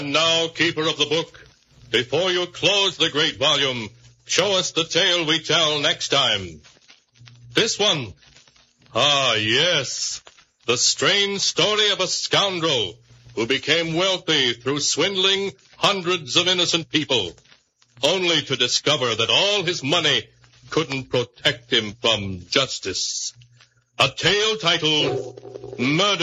Now, keeper of the book, before you close the great volume, show us the tale we tell next time. This one. Ah, yes. The strange story of a scoundrel who became wealthy through swindling hundreds of innocent people, only to discover that all his money couldn't protect him from justice. A tale titled Murder